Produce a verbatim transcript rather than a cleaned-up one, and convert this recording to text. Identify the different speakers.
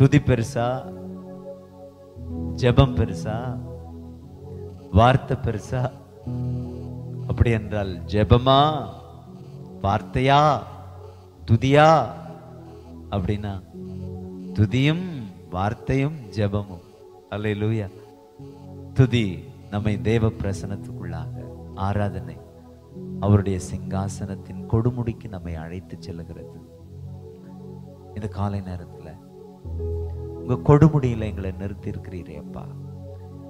Speaker 1: துதி பெருசா, ஜெபம் பெருசா, வார்த்தை பெருசா? அப்படி என்றால் ஜெபமா, வார்த்தையா, துதியா? அப்படின்னா துதியும் வார்த்தையும் ஜெபமும். அல்லேலூயா. துதி நம்மை தேவ பிரசன்னத்துக்குள்ளாக, ஆராதனை அவருடைய சிங்காசனத்தின் கொடுமுடிக்கு நம்மை அழைத்து செல்லுகிறது. இந்த காலை நேரத்துல உங்க கொடுமுடியில எங்களை நிறுத்தி இருக்கிறீரே அப்பா.